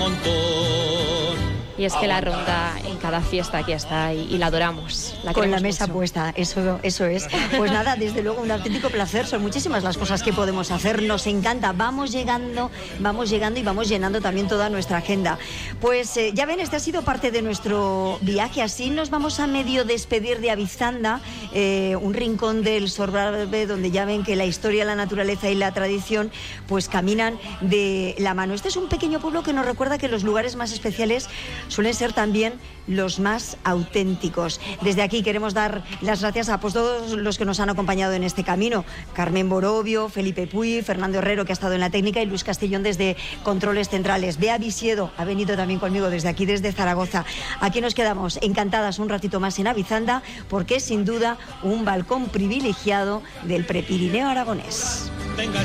montón. Y es que la ronda en cada fiesta aquí está y la adoramos. Con la mesa puesta, eso es. Pues nada, desde luego un auténtico placer. Son muchísimas las cosas que podemos hacer. Nos encanta. Vamos llegando y vamos llenando también toda nuestra agenda. Pues ya ven, este ha sido parte de nuestro viaje. Así nos vamos a medio despedir de Abizanda, un rincón del Sorbarbe donde ya ven que la historia, la naturaleza y la tradición pues caminan de la mano. Este es un pequeño pueblo que nos recuerda que los lugares más especiales suelen ser también los más auténticos. Desde aquí queremos dar las gracias a todos los que nos han acompañado en este camino. Carmen Borovio, Felipe Puy, Fernando Herrero, que ha estado en la técnica, y Luis Castellón desde Controles Centrales. Bea Visiedo ha venido también conmigo desde aquí, desde Zaragoza. Aquí nos quedamos encantadas un ratito más en Abizanda, porque es sin duda un balcón privilegiado del Prepirineo aragonés.